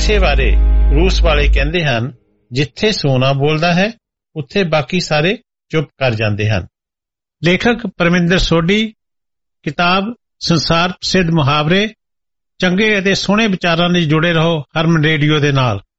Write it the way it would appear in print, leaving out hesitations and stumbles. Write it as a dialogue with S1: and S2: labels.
S1: ਇਸੇ ਬਾਰੇ ਰੂਸ ਵਾਲੇ ਕਹਿੰਦੇ ਹਨ, ਜਿੱਥੇ ਸੋਨਾ ਬੋਲਦਾ ਹੈ ਉੱਥੇ ਬਾਕੀ ਸਾਰੇ ਚੁੱਪ ਕਰ ਜਾਂਦੇ ਹਨ। ਲੇਖਕ ਪਰਮਿੰਦਰ ਸੋਢੀ, ਕਿਤਾਬ ਸੰਸਾਰ ਪ੍ਰਸਿੱਧ ਮੁਹਾਵਰੇ। ਚੰਗੇ ਅਤੇ ਸੋਹਣੇ ਵਿਚਾਰਾਂ ਲਈ ਜੁੜੇ ਰਹੋ ਹਰਮਨ ਰੇਡੀਓ ਦੇ ਨਾਲ।